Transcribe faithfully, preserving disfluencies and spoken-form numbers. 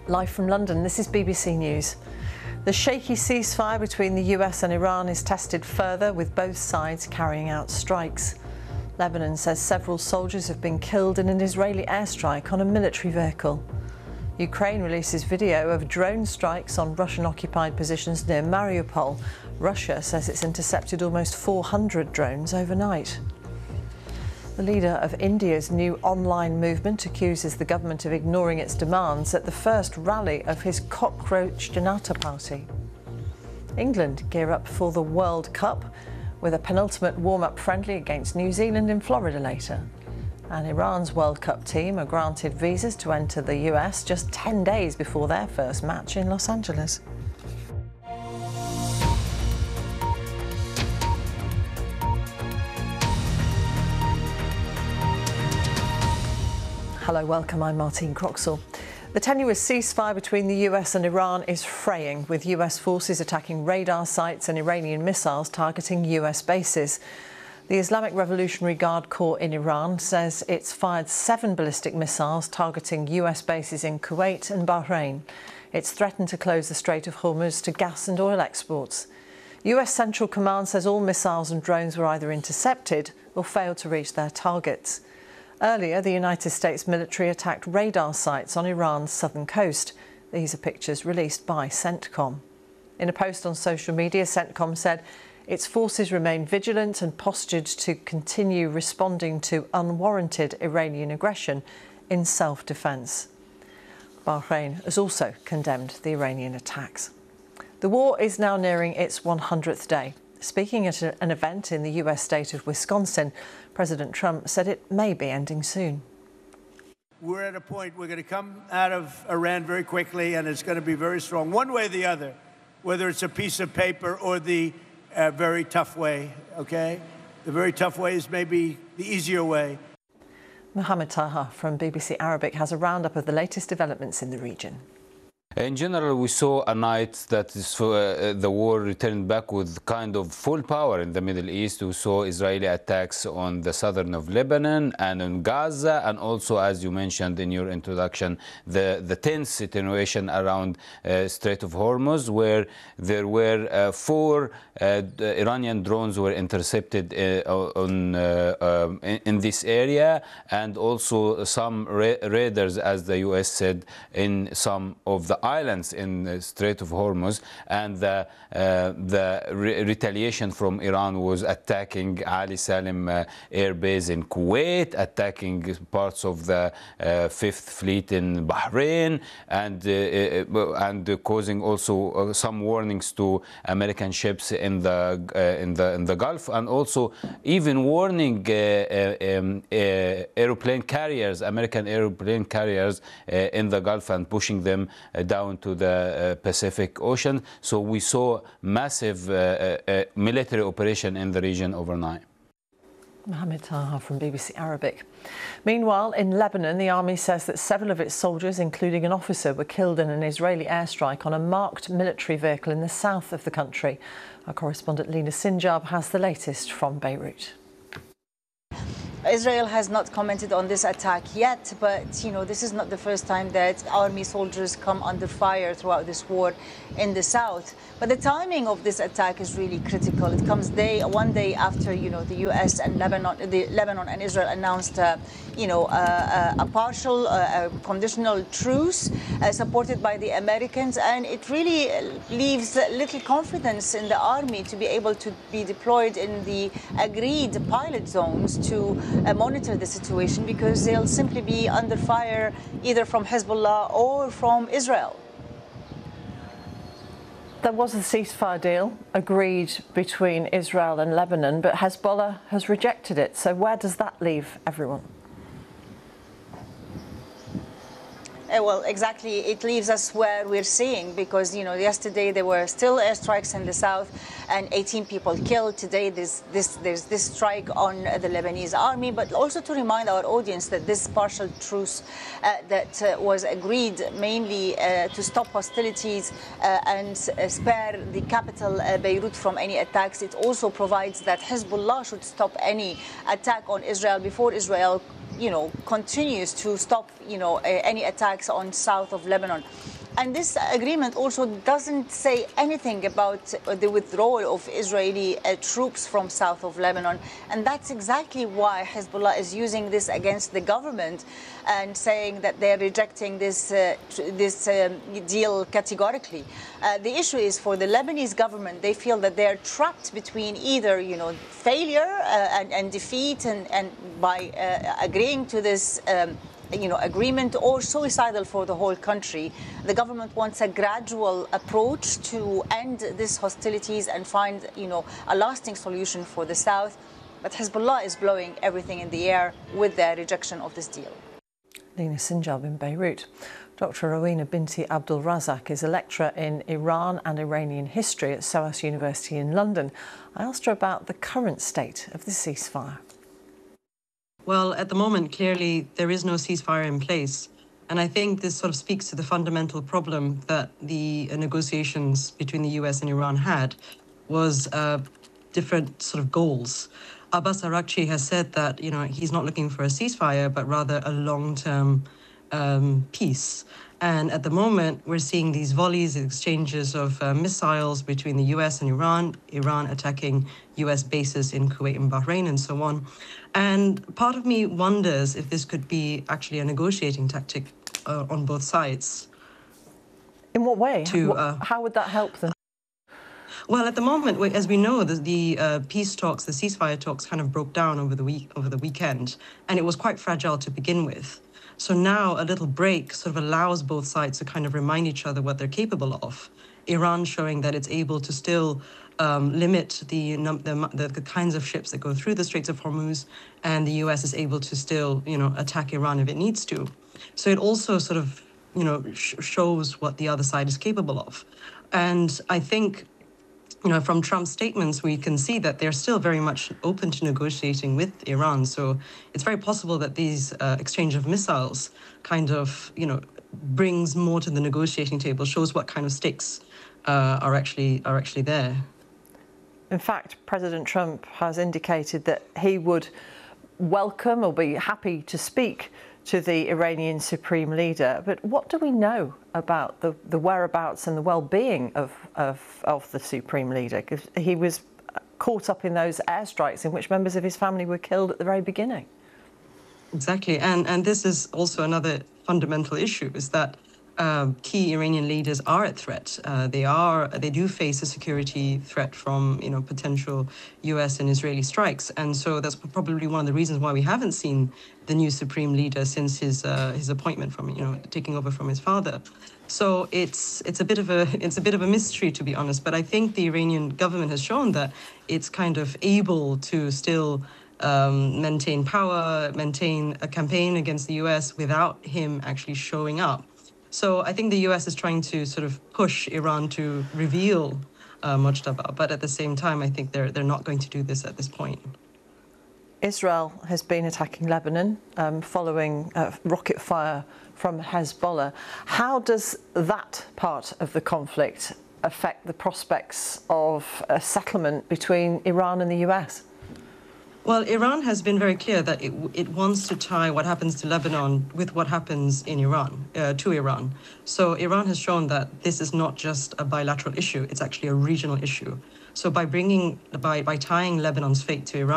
Live from London, this is B B C News. The shaky ceasefire between the U S and Iran is tested further, with both sides carrying out strikes. Lebanon says several soldiers have been killed in an Israeli airstrike on a military vehicle. Ukraine releases video of drone strikes on Russian-occupied positions near Mariupol. Russia says it's intercepted almost four hundred drones overnight. The leader of India's new online movement accuses the government of ignoring its demands at the first rally of his Cockroach Janata party. England gear up for the World Cup with a penultimate warm-up friendly against New Zealand in Florida later. And Iran's World Cup team are granted visas to enter the U S just ten days before their first match in Los Angeles. Hello, welcome, I'm Martine Croxall. The tenuous ceasefire between the U S and Iran is fraying, with U S forces attacking radar sites and Iranian missiles targeting U S bases. The Islamic Revolutionary Guard Corps in Iran says it's fired seven ballistic missiles targeting U S bases in Kuwait and Bahrain. It's threatened to close the Strait of Hormuz to gas and oil exports. U S Central Command says all missiles and drones were either intercepted or failed to reach their targets. Earlier, the United States military attacked radar sites on Iran's southern coast. These are pictures released by CENTCOM. In a post on social media, CENTCOM said its forces remain vigilant and postured to continue responding to unwarranted Iranian aggression in self-defence. Bahrain has also condemned the Iranian attacks. The war is now nearing its one hundredth day. Speaking at an event in the U S state of Wisconsin, President Trump said it may be ending soon. We're at a point we're going to come out of Iran very quickly, and it's going to be very strong, one way or the other, whether it's a piece of paper or the uh, very tough way, okay? The very tough way is maybe the easier way. Mohammed Taha from B B C Arabic has a roundup of the latest developments in the region. In general, we saw a night that is, uh, the war returned back with kind of full power in the Middle East. We saw Israeli attacks on the southern of Lebanon and on Gaza, and also, as you mentioned in your introduction, the, the tense situation around uh, Strait of Hormuz, where there were uh, four uh, Iranian drones were intercepted uh, on, uh, um, in, in this area, and also some ra raiders, as the U S said, in some of the islands in the Strait of Hormuz, and the, uh, the re retaliation from Iran was attacking Ali Salim uh, Air Base in Kuwait, attacking parts of the uh, Fifth Fleet in Bahrain, and uh, uh, and causing also uh, some warnings to American ships in the uh, in the in the Gulf, and also even warning uh, uh, um, uh, airplane carriers, American airplane carriers uh, in the Gulf, and pushing them uh, down to the uh, Pacific Ocean. So we saw massive uh, uh, military operation in the region overnight. Mohammed Taha from B B C Arabic. Meanwhile, in Lebanon, the army says that several of its soldiers, including an officer, were killed in an Israeli airstrike on a marked military vehicle in the south of the country. Our correspondent Lina Sinjab has the latest from Beirut. Israel has not commented on this attack yet, but you know, this is not the first time that army soldiers come under fire throughout this war in the south. But the timing of this attack is really critical. It comes day one day after you know the U S and Lebanon, the Lebanon and Israel announced uh, you know uh, a partial, uh, a conditional truce uh, supported by the Americans, and it really leaves little confidence in the army to be able to be deployed in the agreed pilot zones to Uh, monitor the situation, because they'll simply be under fire either from Hezbollah or from Israel. There was a ceasefire deal agreed between Israel and Lebanon, but Hezbollah has rejected it. So where does that leave everyone? Uh, well, exactly. It leaves us where we're seeing, because, you know, yesterday there were still airstrikes in the south and eighteen people killed. Today there's this, there's this strike on the Lebanese army. But also to remind our audience that this partial truce uh, that uh, was agreed mainly uh, to stop hostilities uh, and uh, spare the capital uh, Beirut from any attacks. It also provides that Hezbollah should stop any attack on Israel before Israel you know, continues to stop, you know, uh, any attacks on south of Lebanon. And this agreement also doesn't say anything about the withdrawal of Israeli uh, troops from south of Lebanon. And that's exactly why Hezbollah is using this against the government and saying that they're rejecting this, uh, this um, deal categorically. Uh, the issue is for the Lebanese government, they feel that they're trapped between either, you know, failure uh, and, and defeat and, and by uh, agreeing to this um, you know, agreement or suicidal for the whole country. The government wants a gradual approach to end these hostilities and find, you know, a lasting solution for the South. But Hezbollah is blowing everything in the air with their rejection of this deal. Lina Sinjab in Beirut. Doctor Rowena Binti Abdul Razak is a lecturer in Iran and Iranian history at SOAS University in London. I asked her about the current state of the ceasefire. Well, at the moment, clearly, there is no ceasefire in place. And I think this sort of speaks to the fundamental problem that the negotiations between the U S and Iran had, was uh, different sort of goals. Abbas Araghchi has said that, you know, he's not looking for a ceasefire, but rather a long-term um, peace. And at the moment, we're seeing these volleys, exchanges of uh, missiles between the U S and Iran, Iran attacking U S bases in Kuwait and Bahrain and so on. And part of me wonders if this could be actually a negotiating tactic uh, on both sides. In what way? To, what, uh, how would that help them? Well, at the moment, as we know, the, the uh, peace talks, the ceasefire talks kind of broke down over the week, over the weekend, and it was quite fragile to begin with. So now a little break sort of allows both sides to kind of remind each other what they're capable of. Iran showing that it's able to still um, limit the, the, the, the kinds of ships that go through the Straits of Hormuz, and the U S is able to still, you know, attack Iran if it needs to. So it also sort of, you know, sh shows what the other side is capable of. And I think, you know, from Trump's statements, we can see that they're still very much open to negotiating with Iran. So it's very possible that these uh, exchange of missiles kind of, you know, brings more to the negotiating table, shows what kind of stakes uh, are actually are actually there. In fact, President Trump has indicated that he would welcome or be happy to speak to the Iranian supreme leader. But what do we know about the, the whereabouts and the well-being of, of, of the supreme leader? Because he was caught up in those airstrikes in which members of his family were killed at the very beginning. Exactly. And, and this is also another fundamental issue, is that uh, key Iranian leaders are at threat. Uh, they are, they do face a security threat from, you know, potential U S and Israeli strikes. And so that's probably one of the reasons why we haven't seen the new supreme leader since his uh, his appointment from, you know, taking over from his father. So it's it's a bit of a it's a bit of a mystery, to be honest. But I think the Iranian government has shown that it's kind of able to still um, maintain power, maintain a campaign against the U S without him actually showing up. So I think the U S is trying to sort of push Iran to reveal uh, Mojtaba, but at the same time, I think they're they're not going to do this at this point. Israel has been attacking Lebanon um, following uh, rocket fire from Hezbollah. How does that part of the conflict affect the prospects of a settlement between Iran and the U S? Well, Iran has been very clear that it, it wants to tie what happens to Lebanon with what happens in Iran, uh, to Iran. So Iran has shown that this is not just a bilateral issue, it's actually a regional issue. So by bringing, by, by tying Lebanon's fate to Iran,